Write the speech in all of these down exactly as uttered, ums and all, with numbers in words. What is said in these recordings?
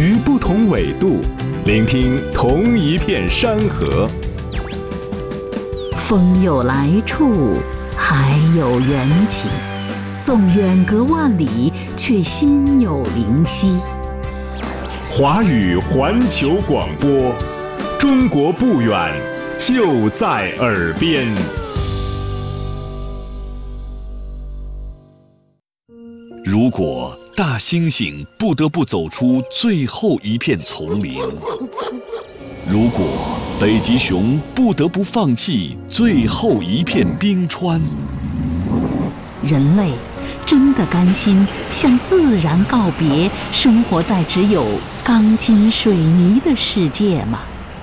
于不同纬度，聆听同一片山河。 风有来处，海有缘起，纵远隔万里，却心有灵犀。 华语环球广播，中国不远，就在耳边。 如果大猩猩不得不走出最后一片丛林，如果北极熊不得不放弃最后一片冰川， 人类真的甘心向自然告别，生活在只有钢筋水泥的世界吗？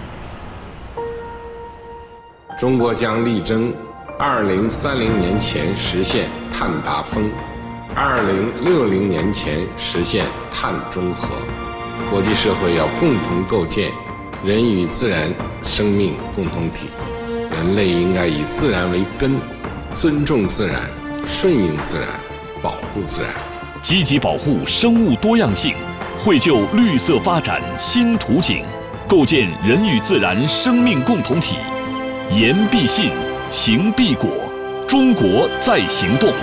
中国将力争二零三零年前实现碳达峰，二零六零年前实现碳中和。国际社会要共同构建人与自然生命共同体，人类应该以自然为根，尊重自然，顺应自然，保护自然， 积极保护生物多样性，绘就绿色发展新图景，构建人与自然生命共同体。言必信，行必果，中国在行动。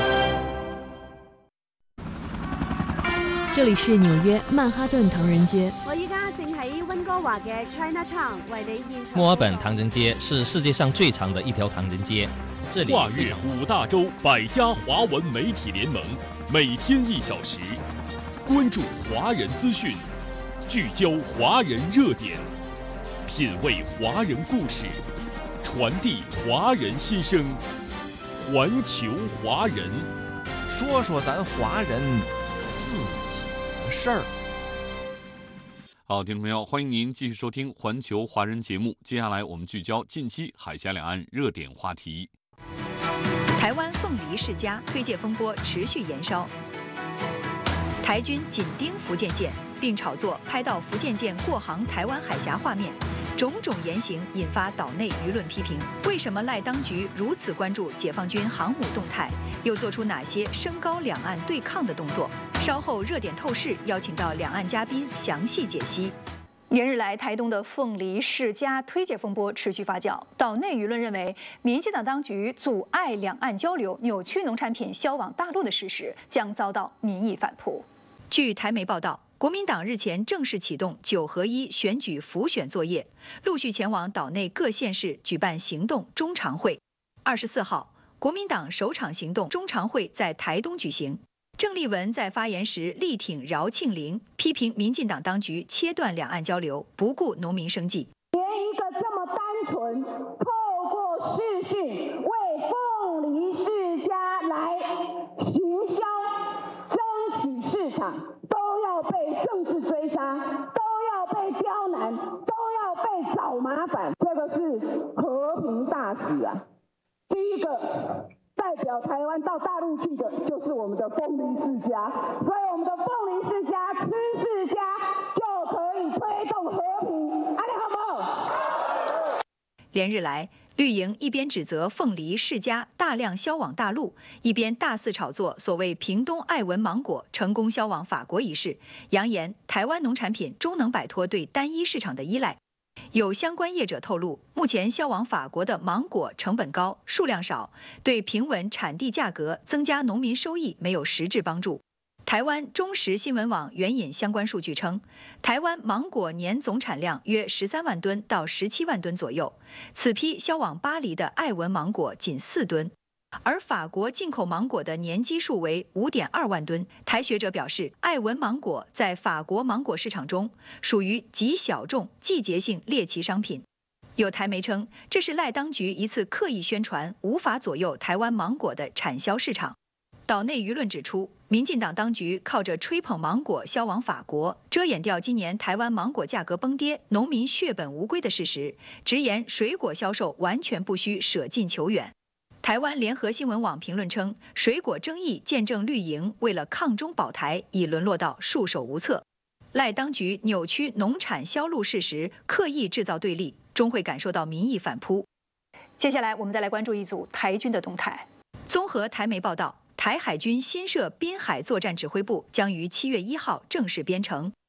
这里是纽约曼哈顿唐人街。 我依家正喺温哥華嘅 Chinatown 為你現場。 墨爾本唐人街是世界上最长的一条唐人街。这里跨越五大洲百家华文媒体联盟，每天一小时，关注华人资讯，聚焦华人热点，品味华人故事，传递华人心声，环球华人， 说说咱华人自己的事儿。 好，听众朋友，欢迎您继续收听环球华人节目。接下来我们聚焦近期海峡两岸热点话题。 台湾凤梨世家推介风波持续延烧，台军紧盯福建舰，并炒作拍到福建舰过航台湾海峡画面，种种言行引发岛内舆论批评。为什么赖当局如此关注解放军航母动态，又做出哪些升高两岸对抗的动作？稍后热点透视邀请到两岸嘉宾详细解析。 连日来，台东的凤梨世家推介风波持续发酵，岛内舆论认为，民进党当局阻碍两岸交流、扭曲农产品销往大陆的事实，将遭到民意反扑。 据台媒报道，国民党日前正式启动九合一选举辅选作业，陆续前往岛内各县市举办行动中常会。二十四号，国民党首场行动中常会在台东举行。郑丽文在发言时力挺饶庆铃，批评民进党当局切断两岸交流，不顾农民生计。 连一个这么单纯，透过视讯为凤梨世家来行销、争取市场，都要被政治追杀，都要被刁难，都要被找麻烦，这个是和平大使啊！第一个。代表台湾到大陆去的就是我们的凤梨世家，所以我们的凤梨世家、吃世家就可以推动和平，安利好不好？ 连日来，绿营一边指责凤梨世家大量销往大陆，一边大肆炒作所谓屏东爱文芒果成功销往法国一事，扬言台湾农产品终能摆脱对单一市场的依赖。有相关业者透露，目前销往法国的芒果成本高、数量少，对平稳产地价格、增加农民收益没有实质帮助。台湾中时新闻网援引相关数据称，台湾芒果年总产量约十三万吨到十七万吨左右，此批销往巴黎的爱文芒果仅四吨。而法国进口芒果的年基数为 五点二万吨。台学者表示，爱文芒果在法国芒果市场中属于极小众、季节性猎奇商品。有台媒称，这是赖当局一次刻意宣传无法左右台湾芒果的产销市场。岛内舆论指出，民进党当局靠着吹捧芒果销往法国，遮掩掉今年台湾芒果价格崩跌、农民血本无归的事实，直言水果销售完全不需舍近求远。台湾联合新闻网评论称，水果争议见证绿营为了抗中保台，已沦落到束手无策。赖当局扭曲农产销路事实，刻意制造对立，终会感受到民意反扑。 接下来，我们再来关注一组台军的动态。 综合台媒报道，台海军新设滨海作战指挥部将于七月一号正式编成。